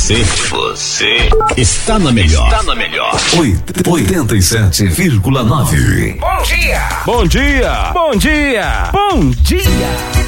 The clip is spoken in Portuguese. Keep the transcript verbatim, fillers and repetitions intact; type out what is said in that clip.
Você, você está na melhor. Está na melhor. oitenta e sete vírgula nove. Bom dia! Bom dia! Bom dia! Bom dia!